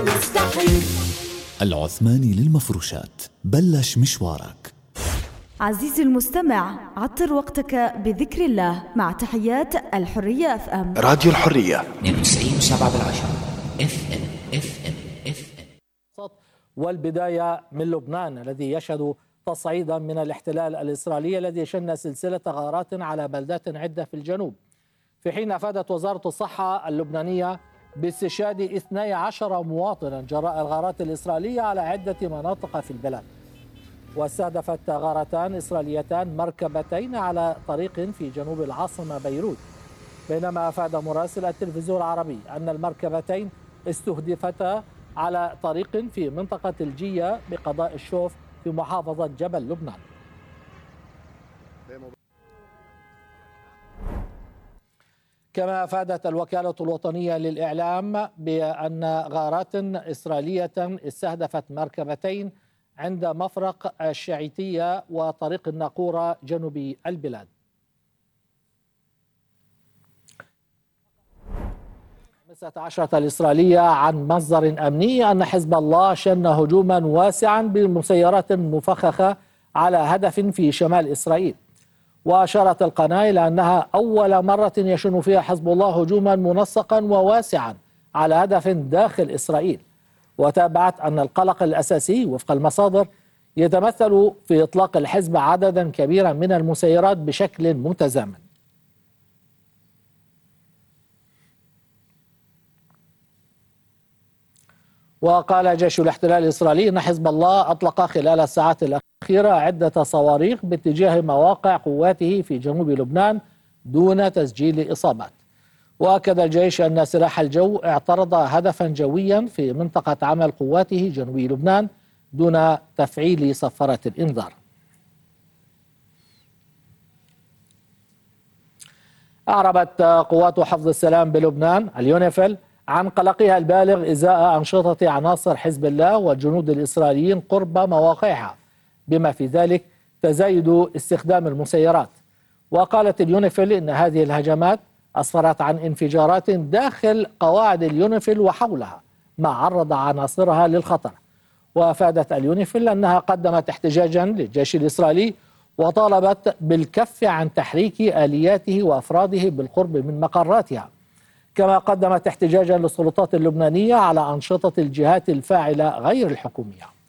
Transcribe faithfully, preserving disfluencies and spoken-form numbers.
مستحيل. العثماني للمفروشات، بلش مشوارك. عزيزي المستمع، عطر وقتك بذكر الله مع تحيات الحرية اف ام. راديو الحرية اثنين وتسعين وسبعة بالعشرة اف ام اف ام اف ام. والبداية من لبنان الذي يشهد تصعيدا من الاحتلال الإسرائيلي الذي شن سلسلة غارات على بلدات عدة في الجنوب، في حين أفادت وزارة الصحة اللبنانية باستشهاد اثني عشر مواطنا جراء الغارات الإسرائيلية على عدة مناطق في البلاد. واستهدفت غارتان إسرائيليتان مركبتين على طريق في جنوب العاصمة بيروت، بينما أفاد مراسل التلفزيون العربي أن المركبتين استهدفتا على طريق في منطقة الجية بقضاء الشوف في محافظة جبل لبنان. كما أفادت الوكالة الوطنية للإعلام بأن غارات إسرائيلية استهدفت مركبتين عند مفرق الشعيتية وطريق الناقورة جنوبي البلاد. خمسة عشر الإسرائيلية عن مصدر أمني أن حزب الله شن هجوما واسعا بمسيرات مفخخة على هدف في شمال إسرائيل. وأشارت القناة إلى أنها أول مرة يشن فيها حزب الله هجوما منسقا وواسعا على هدف داخل إسرائيل. وتابعت أن القلق الأساسي وفق المصادر يتمثل في إطلاق الحزب عددا كبيرا من المسيرات بشكل متزامن. وقال جيش الاحتلال الإسرائيلي أن حزب الله أطلق خلال الساعات الأخيرة عدة صواريخ باتجاه مواقع قواته في جنوب لبنان دون تسجيل إصابات. وأكد الجيش أن سلاح الجو اعترض هدفا جويا في منطقة عمل قواته جنوبي لبنان دون تفعيل صفارة الإنذار. أعربت قوات حفظ السلام بلبنان اليونيفيل عن قلقها البالغ إزاء أنشطة عناصر حزب الله والجنود الإسرائيليين قرب مواقعها، بما في ذلك تزايد استخدام المسيرات. وقالت اليونيفيل إن هذه الهجمات أسفرت عن انفجارات داخل قواعد اليونيفيل وحولها، ما عرض عناصرها للخطر. وأفادت اليونيفيل أنها قدمت احتجاجا للجيش الإسرائيلي وطالبت بالكف عن تحريك آلياته وأفراده بالقرب من مقراتها، كما قدمت احتجاجا للسلطات اللبنانية على أنشطة الجهات الفاعلة غير الحكومية.